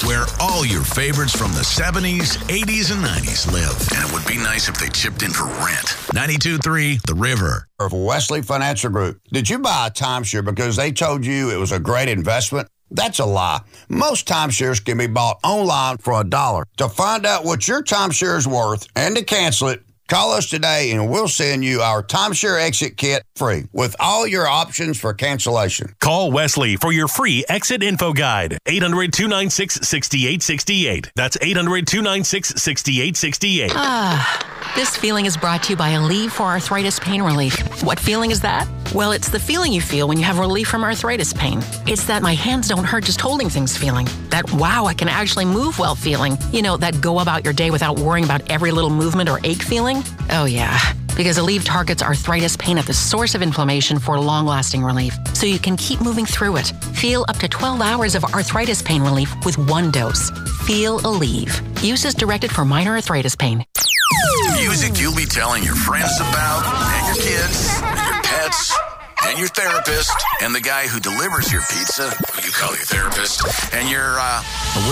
where all your favorites from the 70s, 80s, and 90s live. And it would be nice if they chipped in for rent. 92.3 The River. Of Wesley Financial Group. Did you buy a timeshare because they told you it was a great investment? That's a lie. Most timeshares can be bought online for $1. To find out what your timeshare is worth and to cancel it, call us today and we'll send you our timeshare exit kit free with all your options for cancellation. Call Wesley for your free exit info guide. 800-296-6868. That's 800-296-6868. This feeling is brought to you by Aleve for Arthritis Pain Relief. What feeling is that? Well, it's the feeling you feel when you have relief from arthritis pain. It's that my hands don't hurt just holding things feeling. That, wow, I can actually move well feeling. You know, that go about your day without worrying about every little movement or ache feeling. Oh, yeah. Because Aleve targets arthritis pain at the source of inflammation for long-lasting relief, so you can keep moving through it. Feel up to 12 hours of arthritis pain relief with one dose. Feel Aleve. Use as directed for minor arthritis pain. Music you'll be telling your friends about, and your kids, and your pets, and your therapist, and the guy who delivers your pizza, who you call your therapist, and your